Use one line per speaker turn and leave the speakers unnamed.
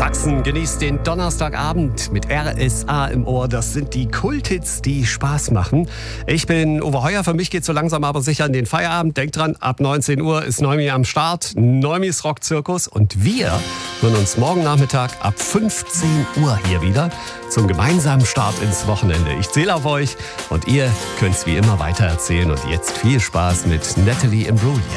Sachsen genießt den Donnerstagabend mit RSA im Ohr. Das sind die Kulthits, die Spaß machen. Ich bin Uwe Heuer. Für mich geht so langsam aber sicher in den Feierabend. Denkt dran, ab 19 Uhr ist Neumi am Start. Neumis Rockzirkus. Und wir hören uns morgen Nachmittag ab 15 Uhr hier wieder zum gemeinsamen Start ins Wochenende. Ich zähle auf euch und ihr könnt es wie immer weitererzählen. Und jetzt viel Spaß mit Natalie Imbruglia.